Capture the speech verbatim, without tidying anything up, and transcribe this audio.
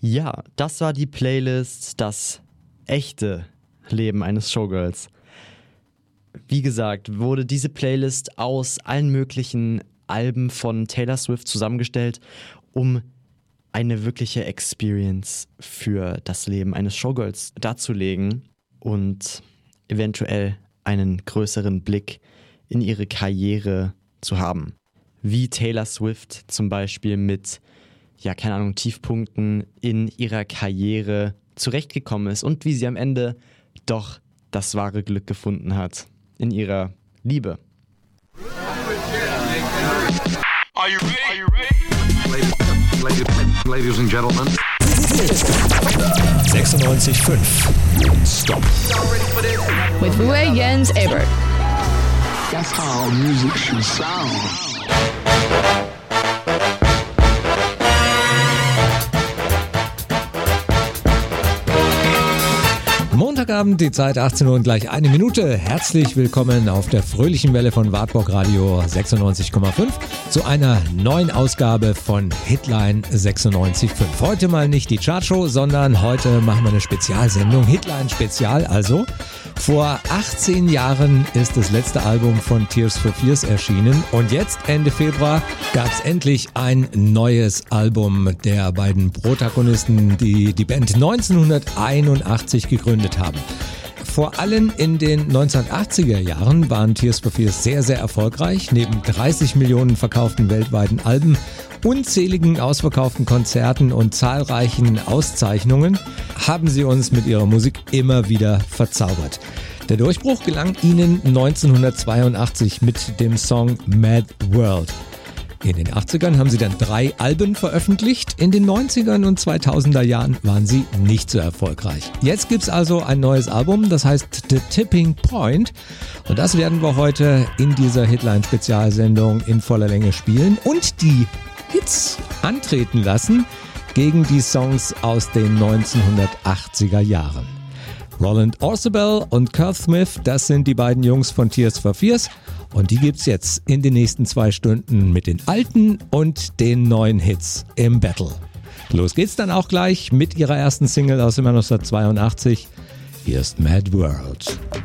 Ja, das war die Playlist Das echte Leben eines Showgirls. Wie gesagt, wurde diese Playlist aus allen möglichen Alben von Taylor Swift zusammengestellt, um eine wirkliche Experience für das Leben eines Showgirls darzulegen und eventuell einen größeren Blick in ihre Karriere zu haben. Wie Taylor Swift zum Beispiel mit, ja, keine Ahnung, Tiefpunkten in ihrer Karriere zurechtgekommen ist und wie sie am Ende doch das wahre Glück gefunden hat in ihrer Liebe. Are you ready? Are you ready? Ladies, ladies and gentlemen. sechsundneunzig Komma fünf Stop. With Uwe Jens Ebert. That's how music should sound. Montagabend, die Zeit achtzehn Uhr und gleich eine Minute. Herzlich willkommen auf der fröhlichen Welle von Wartburg Radio sechsundneunzig Komma fünf zu einer neuen Ausgabe von Hitline sechsundneunzig Komma fünf. Heute mal nicht die Chartshow, sondern heute machen wir eine Spezialsendung, Hitline Spezial also. Vor achtzehn Jahren ist das letzte Album von Tears for Fears erschienen und jetzt, Ende Februar, gab es endlich ein neues Album der beiden Protagonisten, die die Band neunzehnhunderteinundachtzig gegründet haben. Vor allem in den neunzehnhundertachtziger Jahren waren Tears for Fears sehr, sehr erfolgreich. Neben dreißig Millionen verkauften weltweiten Alben, unzähligen ausverkauften Konzerten und zahlreichen Auszeichnungen haben sie uns mit ihrer Musik immer wieder verzaubert. Der Durchbruch gelang ihnen neunzehnhundertzweiundachtzig mit dem Song Mad World. In den achtzigern haben sie dann drei Alben veröffentlicht, in den neunzigern und zweitausender Jahren waren sie nicht so erfolgreich. Jetzt gibt's also ein neues Album, das heißt The Tipping Point und das werden wir heute in dieser Hitline-Spezialsendung in voller Länge spielen und die Hits antreten lassen gegen die Songs aus den neunzehnhundertachtziger Jahren. Roland Orzabal und Kurt Smith, das sind die beiden Jungs von Tears for Fears und die gibt's jetzt in den nächsten zwei Stunden mit den alten und den neuen Hits im Battle. Los geht's dann auch gleich mit ihrer ersten Single aus dem Jahr neunzehnhundertzweiundachtzig. Hier ist Mad World.